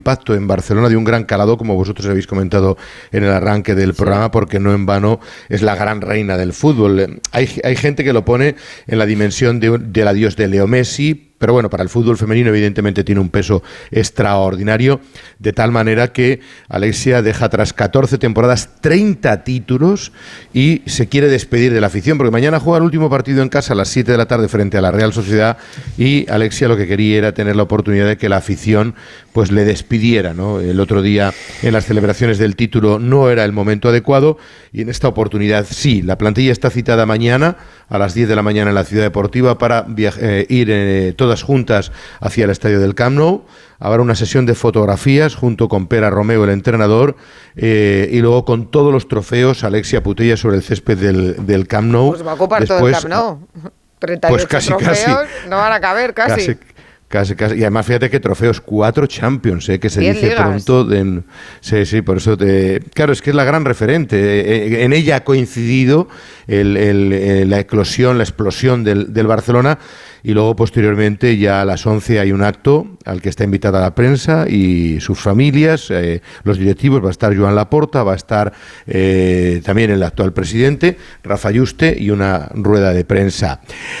impacto en Barcelona de un gran calado, como vosotros habéis comentado en el arranque del programa, porque no en vano es la gran reina del fútbol. Hay gente que lo pone en la dimensión del adiós de Leo Messi, pero bueno, para el fútbol femenino evidentemente tiene un peso extraordinario, de tal manera que Alexia deja tras 14 temporadas 30 títulos y se quiere despedir de la afición, porque mañana juega el último partido en casa a las 7 de la tarde frente a la Real Sociedad, y Alexia lo que quería era tener la oportunidad de que la afición pues le despidiera, ¿no? El otro día en las celebraciones del título no era el momento adecuado, y en esta oportunidad sí. La plantilla está citada mañana a las 10 de la mañana en la Ciudad Deportiva para ir todas juntas hacia el estadio del Camp Nou. Habrá una sesión de fotografías junto con Pere Romeu, el entrenador, y luego con todos los trofeos Alexia Putellas sobre el césped del Camp Nou. Pues va a ocupar todo el Camp Nou. 38 pues casi, no van a caber casi. Casi. Y además fíjate que trofeos, 4 Champions, que se dice ligas. Pronto. Sí, por eso claro, es que es la gran referente. En ella ha coincidido la eclosión, la explosión del Barcelona, y luego posteriormente ya a las 11 hay un acto al que está invitada la prensa y sus familias, los directivos. Va a estar Joan Laporta, va a estar también el actual presidente, Rafa Yuste, y una rueda de prensa.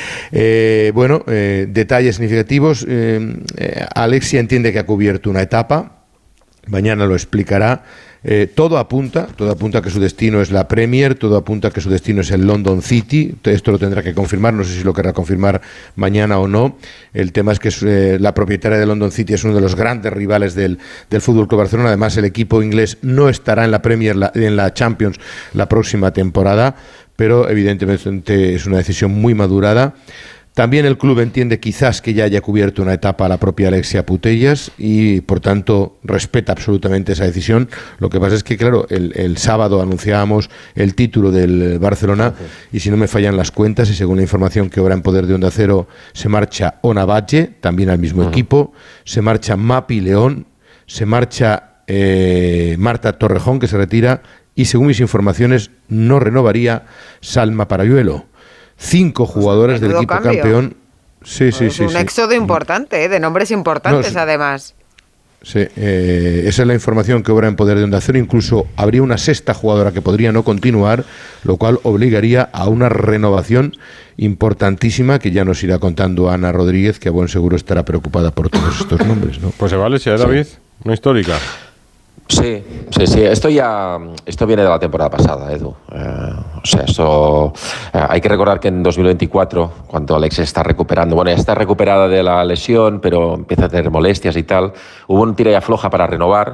Detalles significativos. Alexia entiende que ha cubierto una etapa, mañana lo explicará. Todo apunta a que su destino es la Premier, todo apunta a que su destino es el London City. Esto lo tendrá que confirmar, no sé si lo querrá confirmar mañana o no. El tema es que la propietaria de London City es uno de los grandes rivales del Fútbol Club Barcelona. Además, el equipo inglés no estará en la Premier, en la Champions, la próxima temporada, pero evidentemente es una decisión muy madurada. También el club entiende quizás que ya haya cubierto una etapa a la propia Alexia Putellas y, por tanto, respeta absolutamente esa decisión. Lo que pasa es que, claro, el sábado anunciábamos el título del Barcelona, y si no me fallan las cuentas, y según la información que obra en poder de Onda Cero, se marcha Ona Batlle, también al mismo equipo, se marcha Mapi León, se marcha Marta Torrejón, que se retira, y según mis informaciones no renovaría Salma Parayuelo. 5 jugadores del equipo campeón. Sí. Un éxodo importante, de nombres importantes además. Sí, esa es la información que obra en poder de Onda Cero. Incluso habría una 6ª jugadora que podría no continuar, lo cual obligaría a una renovación importantísima que ya nos irá contando Ana Rodríguez, que a buen seguro estará preocupada por todos estos nombres, ¿no? Pues se vale, David, una histórica. Sí. Esto viene de la temporada pasada, Edu. Hay que recordar que en 2024, cuando Alexia está recuperando, ya está recuperada de la lesión, pero empieza a tener molestias y tal, hubo un tira y afloja para renovar.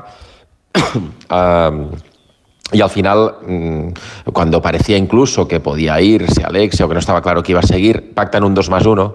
Y al final, cuando parecía incluso que podía irse Alexia o que no estaba claro que iba a seguir, pactan un 2+1.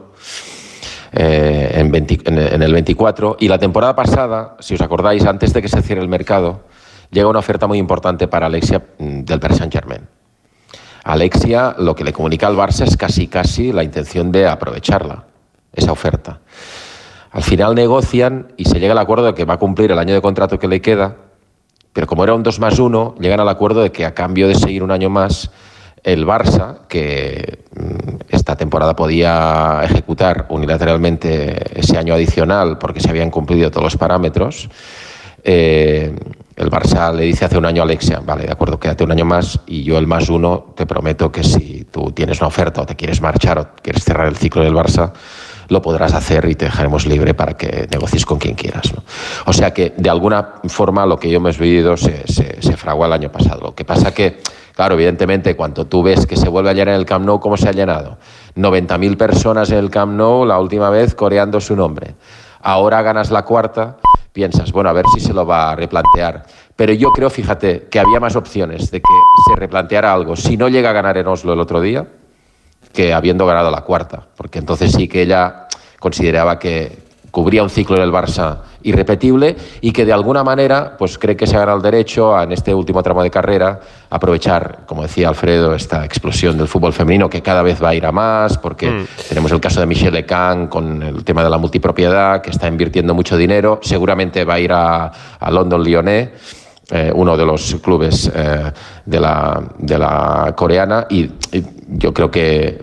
En el 24, y la temporada pasada, si os acordáis, antes de que se cierre el mercado, llega una oferta muy importante para Alexia del Paris Saint-Germain. Alexia lo que le comunica al Barça es casi la intención de aprovecharla, esa oferta. Al final negocian y se llega al acuerdo de que va a cumplir el año de contrato que le queda, pero como era un 2+1, llegan al acuerdo de que a cambio de seguir un año más, el Barça, que esta temporada podía ejecutar unilateralmente ese año adicional porque se habían cumplido todos los parámetros, el Barça le dice hace un año a Alexia, vale, de acuerdo, quédate un año más y yo el +1 te prometo que si tú tienes una oferta o te quieres marchar o quieres cerrar el ciclo del Barça, lo podrás hacer y te dejaremos libre para que negocies con quien quieras, ¿no? O sea que, de alguna forma, lo que yo me he vivido se fraguó el año pasado. Lo que pasa que, claro, evidentemente, cuando tú ves que se vuelve a llenar el Camp Nou, ¿cómo se ha llenado? 90.000 personas en el Camp Nou la última vez coreando su nombre. Ahora ganas la 4ª, piensas, bueno, a ver si se lo va a replantear. Pero yo creo, fíjate, que había más opciones de que se replanteara algo si no llega a ganar en Oslo el otro día, que habiendo ganado la 4ª, porque entonces sí que ella consideraba que cubría un ciclo en el Barça irrepetible y que de alguna manera pues cree que se ha ganado el derecho a, en este último tramo de carrera, aprovechar, como decía Alfredo, esta explosión del fútbol femenino que cada vez va a ir a más, porque tenemos el caso de Michel Lecang con el tema de la multipropiedad, que está invirtiendo mucho dinero, seguramente va a ir a London Lyonnais. uno de los clubes de la coreana, y yo creo que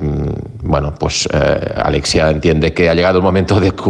Alexia entiende que ha llegado el momento de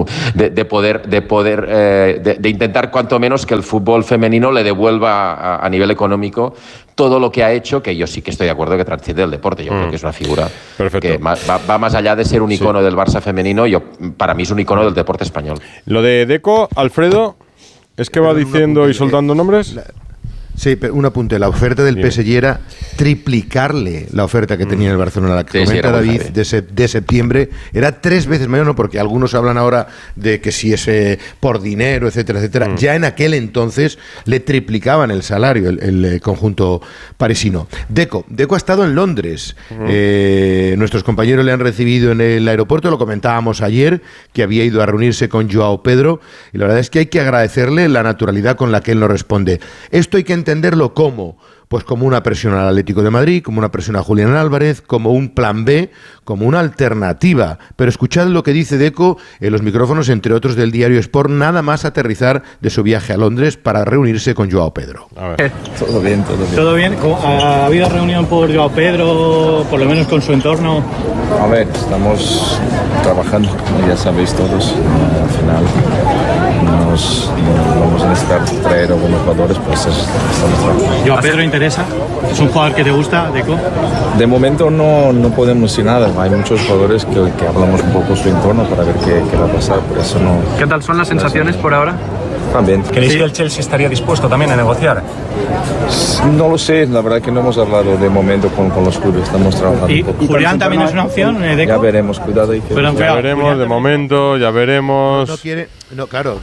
intentar cuanto menos que el fútbol femenino le devuelva a nivel económico todo lo que ha hecho, que yo sí que estoy de acuerdo que trasciende el deporte. Yo creo que es una figura que va más allá de ser un icono del Barça femenino. Para mí es un icono del deporte español. Lo de Deco, Alfredo, ¿es que va diciendo y soltando nombres? Sí, pero un apunte. La oferta del PSG era triplicarle la oferta que tenía el Barcelona. La que comenta David de septiembre era 3 veces mayor, ¿no? Porque algunos hablan ahora de que si es por dinero, etcétera, etcétera. Ya en aquel entonces le triplicaban el salario el conjunto parisino. Deco ha estado en Londres. Nuestros compañeros le han recibido en el aeropuerto. Lo comentábamos ayer, que había ido a reunirse con Joao Pedro. Y la verdad es que hay que agradecerle la naturalidad con la que él nos responde. Esto hay que entenderlo como, pues como una presión al Atlético de Madrid, como una presión a Julián Álvarez, como un plan B, como una alternativa. Pero escuchad lo que dice Deco en los micrófonos, entre otros, del diario Sport, nada más aterrizar de su viaje a Londres para reunirse con Joao Pedro. A ver. Todo bien. ¿Todo bien? ¿Ha habido reunión por Joao Pedro, por lo menos con su entorno? A ver, estamos trabajando, ya sabéis todos, al final nos vamos a necesitar traer algunos jugadores, pues estamos trabajando. ¿Joao Pedro interesa? ¿Es un jugador que te gusta, Deco? De momento no podemos decir nada, hay muchos jugadores que hablamos un poco su entorno para ver qué va a pasar, por eso no... ¿Qué tal son las sensaciones por ahora? También. ¿Creéis que el Chelsea estaría dispuesto también a negociar? No lo sé, la verdad que no hemos hablado de momento con los clubes, estamos trabajando. ¿Y Julián también es una opción, Deco? Ya veremos, cuidado. Ya veremos, de momento, ya veremos. No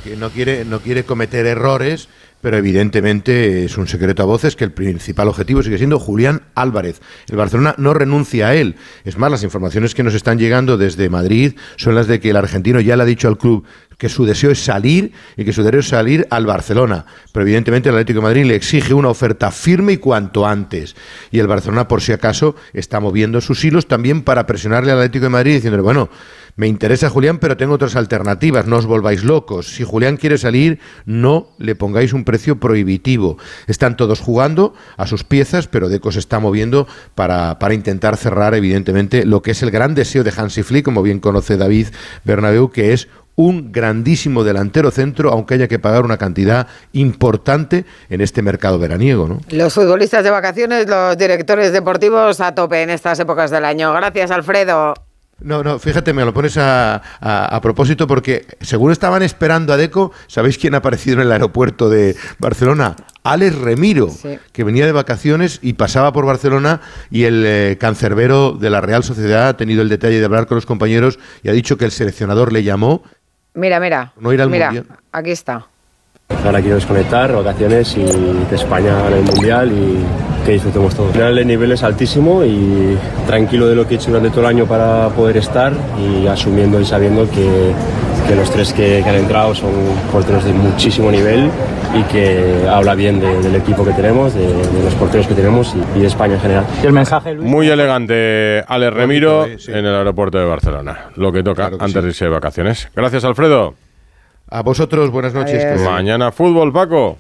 quiere cometer errores, pero evidentemente es un secreto a voces que el principal objetivo sigue siendo Julián Álvarez. El Barcelona no renuncia a él. Es más, las informaciones que nos están llegando desde Madrid son las de que el argentino ya le ha dicho al club que su deseo es salir y que su deseo es salir al Barcelona. Pero evidentemente el Atlético de Madrid le exige una oferta firme y cuanto antes. Y el Barcelona, por si acaso, está moviendo sus hilos también para presionarle al Atlético de Madrid diciéndole, bueno, me interesa Julián, pero tengo otras alternativas, no os volváis locos. Si Julián quiere salir, no le pongáis un precio prohibitivo. Están todos jugando a sus piezas, pero Deco se está moviendo para intentar cerrar, evidentemente, lo que es el gran deseo de Hansi Flick, como bien conoce David Bernabéu, que es un grandísimo delantero centro, aunque haya que pagar una cantidad importante en este mercado veraniego, ¿no? Los futbolistas de vacaciones, los directores deportivos a tope en estas épocas del año. Gracias, Alfredo. No, fíjate, me lo pones a propósito porque según estaban esperando a Deco, ¿sabéis quién ha aparecido en el aeropuerto de Barcelona? Alex Remiro, sí, que venía de vacaciones y pasaba por Barcelona, y el cancerbero de la Real Sociedad ha tenido el detalle de hablar con los compañeros y ha dicho que el seleccionador le llamó. Mira, no ir al Mundial. Aquí está. Ahora quiero desconectar, vacaciones y de España en el Mundial y que disfrutemos todo. Al final el nivel es altísimo y tranquilo de lo que he hecho durante todo el año para poder estar y asumiendo y sabiendo que los 3 que han entrado son porteros de muchísimo nivel y que habla bien del equipo que tenemos, de los porteros que tenemos y de España en general. ¿Y el mensaje, Luis? Muy elegante, Alex Remiro, sí, en el aeropuerto de Barcelona. Lo que toca, claro que antes de irse de vacaciones. Gracias, Alfredo. A vosotros, buenas noches. Mañana fútbol, Paco.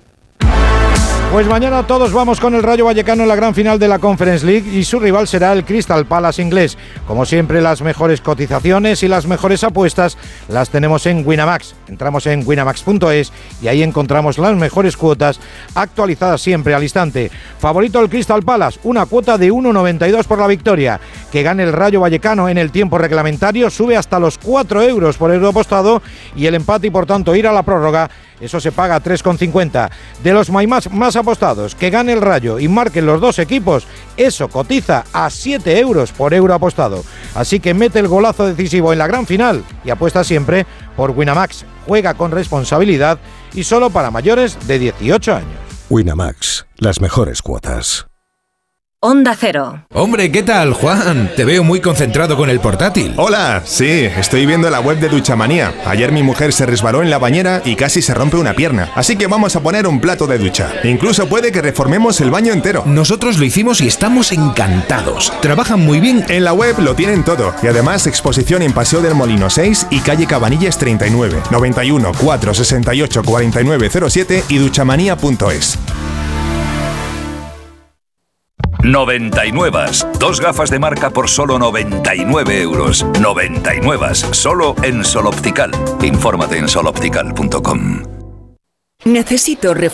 Pues mañana todos vamos con el Rayo Vallecano en la gran final de la Conference League y su rival será el Crystal Palace inglés. Como siempre, las mejores cotizaciones y las mejores apuestas las tenemos en Winamax. Entramos en winamax.es y ahí encontramos las mejores cuotas actualizadas siempre al instante. Favorito el Crystal Palace, una cuota de 1,92 por la victoria. Que gane el Rayo Vallecano en el tiempo reglamentario sube hasta los 4 euros por euro apostado y el empate y por tanto ir a la prórroga, eso se paga a 3,50. De los más apostados, que gane el Rayo y marquen los 2 equipos, eso cotiza a 7 euros por euro apostado. Así que mete el golazo decisivo en la gran final y apuesta siempre por Winamax. Juega con responsabilidad y solo para mayores de 18 años. Winamax, las mejores cuotas. Onda Cero. Hombre, ¿qué tal, Juan? Te veo muy concentrado con el portátil. Hola, sí, estoy viendo la web de Duchamanía. Ayer mi mujer se resbaló en la bañera y casi se rompe una pierna. Así que vamos a poner un plato de ducha. Incluso puede que reformemos el baño entero. Nosotros lo hicimos y estamos encantados. Trabajan muy bien. En la web lo tienen todo. Y además exposición en Paseo del Molino 6 y calle Cabanillas 39. 91 468 4907 y duchamanía.es. 99. 2 gafas de marca por solo 99 euros. 99. Solo en Sol Optical. Infórmate en soloptical.com. Necesito reforzar